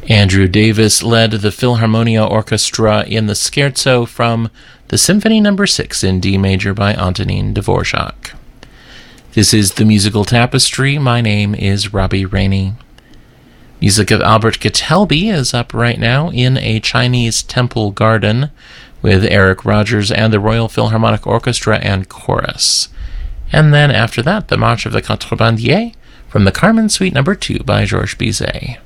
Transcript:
Andrew Davis led the Philharmonia Orchestra in the scherzo from the Symphony No. 6 in D major by Antonin Dvorak. This is the Musical Tapestry. My name is Robbie Rainey. Music of Albert Gettelby is up right now in A Chinese Temple Garden with Eric Rogers and the Royal Philharmonic Orchestra and Chorus. And then after that, the March of the Contrebandier from the Carmen Suite No. 2 by Georges Bizet.